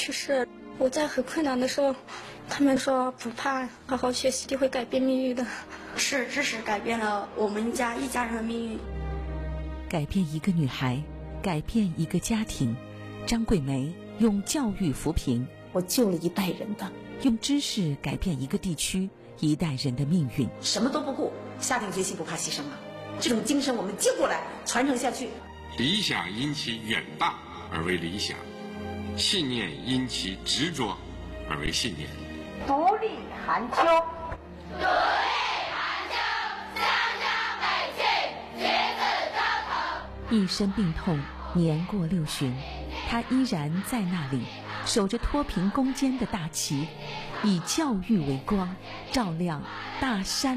去世。我在很困难的时候，他们说不怕，好好学习就会改变命运的。是知识改变了我们家一家人的命运， 改变一个女孩，改变一个家庭。张桂梅用教育扶贫， 我救了一代人的； 用知识改变一个地区一代人的命运。 什么都不顾，下定决心不怕牺牲啊！这种精神我们接过来，传承下去。 理想因其远大而为理想，信念因其执着而为信念。 独立寒秋， 独立寒秋，香江北去，橘子招头。 一身病痛，年过60旬，他依然在那里，守着脱贫攻坚的大旗，以教育为光，照亮大山